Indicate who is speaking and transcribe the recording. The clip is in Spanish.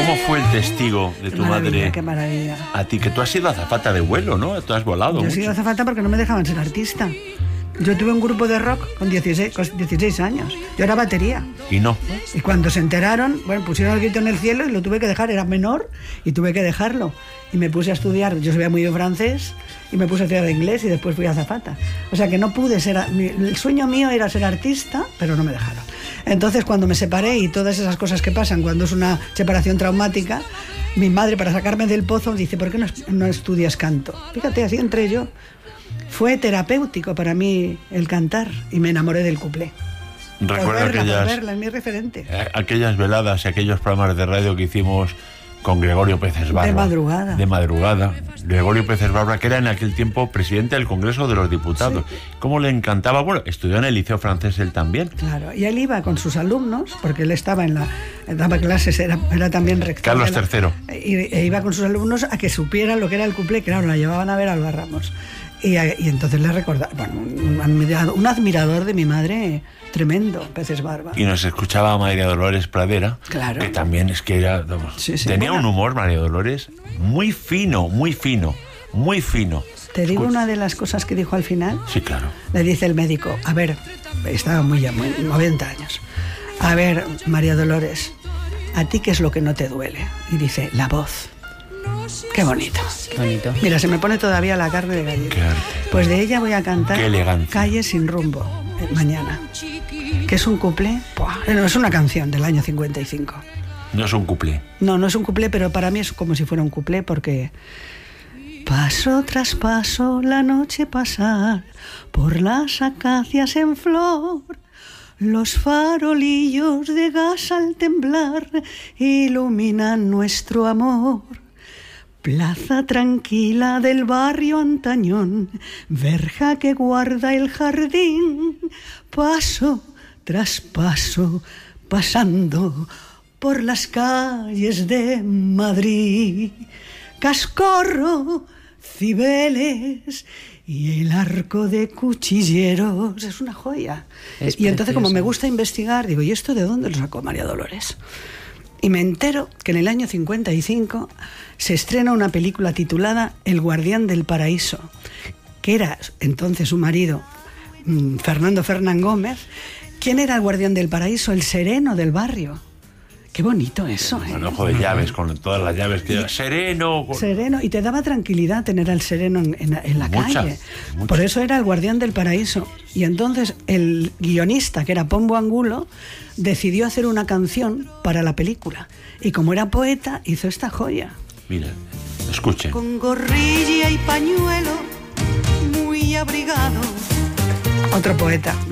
Speaker 1: ¿Cómo fue el testigo de tu madre?
Speaker 2: Qué maravilla.
Speaker 1: A ti, que tú has sido azafata de vuelo, ¿no? Tú has volado.
Speaker 2: Yo he sido azafata porque no me dejaban ser artista. Yo tuve un grupo de rock con 16 años. Yo era batería.
Speaker 1: Y no.
Speaker 2: Y cuando se enteraron, bueno, pusieron el grito en el cielo y lo tuve que dejar. Era menor y tuve que dejarlo. Y me puse a estudiar. Yo sabía muy bien francés y me puse a estudiar inglés y después fui azafata. O sea que no pude ser... El sueño mío era ser artista, pero no me dejaron. Entonces, cuando me separé y todas esas cosas que pasan cuando es una separación traumática, mi madre, para sacarme del pozo, dice: ¿por qué no estudias canto? Fíjate, así entré yo. Fue terapéutico para mí el cantar y me enamoré del cuplé.
Speaker 1: Recuerdo
Speaker 2: verla, es mi referente.
Speaker 1: Aquellas veladas y aquellos programas de radio que hicimos con Gregorio Peces Barba.
Speaker 2: De madrugada.
Speaker 1: Gregorio Peces Barba, que era en aquel tiempo presidente del Congreso de los Diputados. Sí. ¿Cómo le encantaba? Bueno, estudió en el Liceo Francés él también.
Speaker 2: Claro, y él iba con sus alumnos, porque él estaba daba clases, era también rector.
Speaker 1: Carlos III.
Speaker 2: E iba con sus alumnos a que supieran lo que era el cuplé, que claro, la llevaban a ver a Alba Ramos. Y entonces le recordaba, bueno, un admirador de mi madre tremendo, Peces Barba.
Speaker 1: Y nos escuchaba María Dolores Pradera,
Speaker 2: claro,
Speaker 1: que también es que era, tenía un humor, María Dolores, muy fino, muy fino, muy fino.
Speaker 2: ¿Te digo una de las cosas que dijo al final?
Speaker 1: Sí, claro.
Speaker 2: Le dice el médico: a ver, estaba muy 90 años, a ver, María Dolores, ¿a ti qué es lo que no te duele? Y dice: la voz. Qué bonito.
Speaker 3: Qué bonito.
Speaker 2: Mira, se me pone todavía la carne de gallina. Pues de ella voy a cantar Calle sin rumbo mañana, que es un cuplé. No, es una canción del año 55.
Speaker 1: No es un cuplé.
Speaker 2: No es un cuplé, pero para mí es como si fuera un cuplé, porque paso tras paso la noche pasar por las acacias en flor. Los farolillos de gas al temblar iluminan nuestro amor. Plaza tranquila del barrio antañón, verja que guarda el jardín, paso tras paso, pasando por las calles de Madrid. Cascorro, Cibeles y el arco de Cuchilleros. Es una joya. Y entonces, como me gusta investigar, digo: ¿y esto de dónde lo sacó María Dolores? Y me entero que en el año 55 se estrena una película titulada El guardián del paraíso, que era entonces su marido, Fernando Fernán Gómez. ¿Quién era el guardián del paraíso? El sereno del barrio. Qué bonito eso, ¿eh?
Speaker 1: Un ojo de llaves, con todas las llaves que sereno.
Speaker 2: Sereno, y te daba tranquilidad tener al sereno en la calle. Por eso era el guardián del paraíso. Y entonces el guionista, que era Pombo Angulo, decidió hacer una canción para la película. Y como era poeta, hizo esta joya.
Speaker 1: Mira, escuchen.
Speaker 2: Con gorrilla y pañuelo, muy abrigado. Otro poeta.